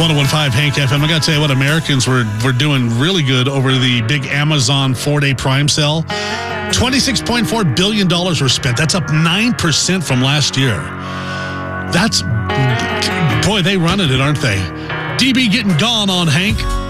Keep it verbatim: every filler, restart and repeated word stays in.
one oh one point five Hank F M. I got to tell you what, Americans were, were doing really good over the big Amazon four-day Prime sale. twenty-six point four billion dollars were spent. That's up nine percent from last year. That's, boy, they running it, aren't they? D B getting gone on, Hank.